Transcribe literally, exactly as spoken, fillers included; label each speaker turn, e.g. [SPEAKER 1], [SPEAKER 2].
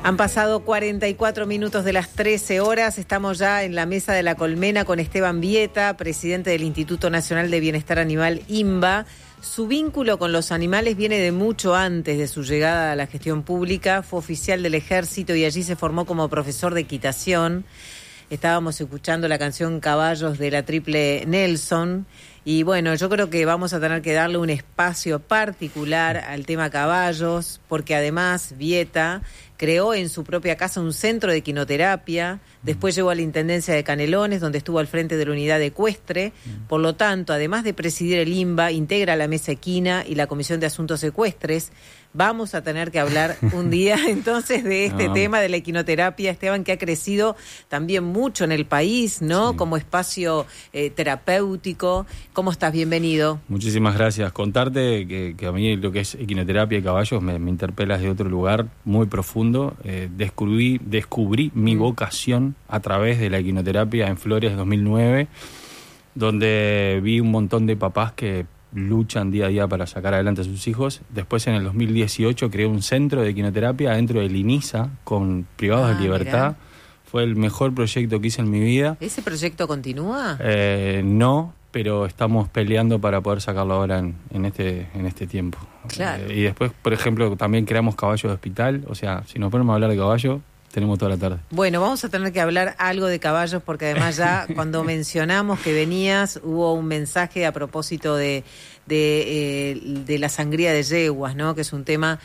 [SPEAKER 1] Han pasado cuarenta y cuatro minutos de las trece horas. Estamos ya en la mesa de la colmena con Esteban Vieta, presidente del Instituto Nacional de Bienestar Animal, INBA. Su vínculo con los animales viene de mucho antes de su llegada a la gestión pública. Fue oficial del Ejército y allí se formó como profesor de equitación. Estábamos escuchando la canción Caballos de la Triple Nelson. Y bueno, yo creo que vamos a tener que darle un espacio particular al tema caballos, porque además Vieta creó en su propia casa un centro de equinoterapia, después llegó a la Intendencia de Canelones, donde estuvo al frente de la unidad ecuestre. Por lo tanto, además de presidir el INBA, integra la Mesa Equina y la Comisión de Asuntos Ecuestres. Vamos a tener que hablar un día entonces de este no. tema de la equinoterapia, Esteban, que ha crecido también mucho en el país, ¿no? Sí. Como espacio eh, terapéutico. ¿Cómo estás? Bienvenido.
[SPEAKER 2] Muchísimas gracias. Contarte que, que a mí lo que es equinoterapia y caballos me, me interpela desde otro lugar muy profundo. Eh, descubrí, descubrí mi mm. vocación a través de la equinoterapia en Flores dos mil nueve, donde vi un montón de papás que luchan día a día para sacar adelante a sus hijos. Después, en el dos mil dieciocho, creé un centro de equinoterapia dentro del INISA con privados ah, de libertad. Mirá. Fue el mejor proyecto que hice en mi vida.
[SPEAKER 1] ¿Ese proyecto continúa?
[SPEAKER 2] Eh, no, pero estamos peleando para poder sacarlo ahora en, en, este, en este tiempo.
[SPEAKER 1] Claro.
[SPEAKER 2] Eh, y después, por ejemplo, también creamos caballos de hospital. O sea, si nos ponemos a hablar de caballo, tenemos toda la tarde.
[SPEAKER 1] Bueno, vamos a tener que hablar algo de caballos, porque además ya cuando mencionamos que venías, hubo un mensaje a propósito de, de, eh, de la sangría de yeguas, ¿no? Que es un tema